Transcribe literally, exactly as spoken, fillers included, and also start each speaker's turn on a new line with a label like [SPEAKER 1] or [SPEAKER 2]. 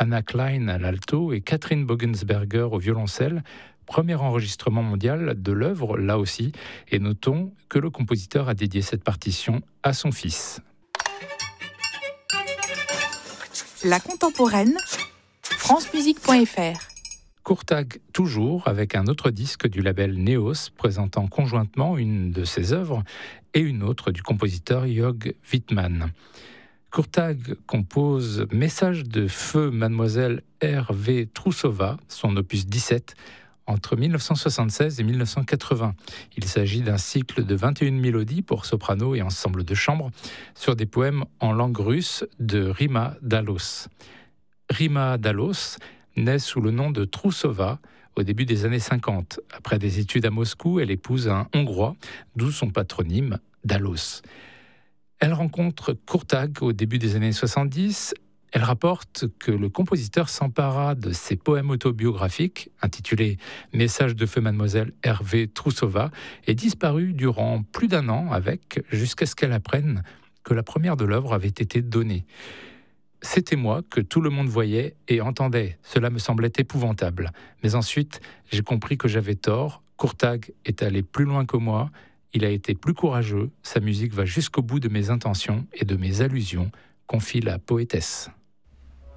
[SPEAKER 1] Anna Klein à l'alto et Catherine Bogensberger au violoncelle. Premier enregistrement mondial de l'œuvre, là aussi, et notons que le compositeur a dédié cette partition à son fils.
[SPEAKER 2] La contemporaine, francemusique point f r.
[SPEAKER 1] Courtag toujours, avec un autre disque du label Neos, présentant conjointement une de ses œuvres et une autre du compositeur Jörg Wittmann. Courtag compose Message de feu Mademoiselle Hervé Troussova, son opus dix-sept, entre dix-neuf cent soixante-seize et dix-neuf cent quatre-vingts. Il s'agit d'un cycle de vingt et une mélodies pour soprano et ensemble de chambre sur des poèmes en langue russe de Rima Dalos. Rima Dalos naît sous le nom de Troussova au début des années cinquante. Après des études à Moscou, elle épouse un Hongrois, d'où son patronyme Dalos. Elle rencontre Courtag au début des années soixante-dix. Elle rapporte que le compositeur s'empara de ses poèmes autobiographiques, intitulés « Message de feu Mademoiselle Hervé Troussova », et disparut durant plus d'un an avec, jusqu'à ce qu'elle apprenne que la première de l'œuvre avait été donnée. C'était moi que tout le monde voyait et entendait. Cela me semblait épouvantable. Mais ensuite, j'ai compris que j'avais tort. Courtag est allé plus loin que moi. Il a été plus courageux. Sa musique va jusqu'au bout de mes intentions et de mes allusions, confie la poétesse.